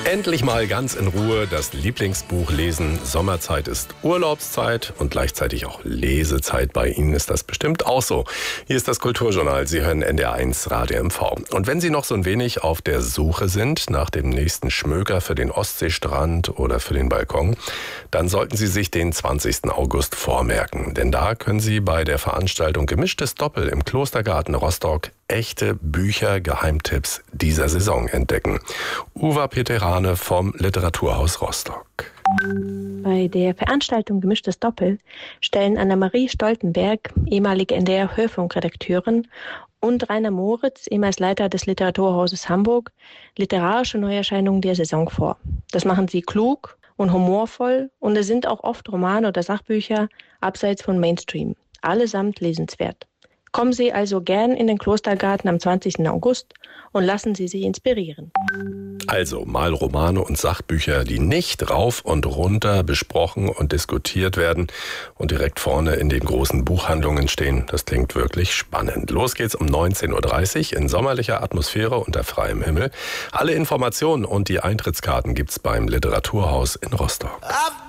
Endlich mal ganz in Ruhe das Lieblingsbuch lesen. Sommerzeit ist Urlaubszeit und gleichzeitig auch Lesezeit. Bei Ihnen ist das bestimmt auch so. Hier ist das Kulturjournal. Sie hören NDR1 Radio MV. Und wenn Sie noch so ein wenig auf der Suche sind nach dem nächsten Schmöker für den Ostseestrand oder für den Balkon, dann sollten Sie sich den 20. August vormerken. Denn da können Sie bei der Veranstaltung Gemischtes Doppel im Klostergarten Rostock echte Bücher-Geheimtipps dieser Saison entdecken. Uwe Peterane vom Literaturhaus Rostock. Bei der Veranstaltung Gemischtes Doppel stellen Anna-Marie Stoltenberg, ehemalige NDR-Hörfunkredakteurin, und Rainer Moritz, ehemals Leiter des Literaturhauses Hamburg, literarische Neuerscheinungen der Saison vor. Das machen sie klug und humorvoll und es sind auch oft Romane oder Sachbücher abseits von Mainstream. Allesamt lesenswert. Kommen Sie also gern in den Klostergarten am 20. August und lassen Sie sich inspirieren. Also mal Romane und Sachbücher, die nicht rauf und runter besprochen und diskutiert werden und direkt vorne in den großen Buchhandlungen stehen. Das klingt wirklich spannend. Los geht's um 19.30 Uhr in sommerlicher Atmosphäre unter freiem Himmel. Alle Informationen und die Eintrittskarten gibt's beim Literaturhaus in Rostock.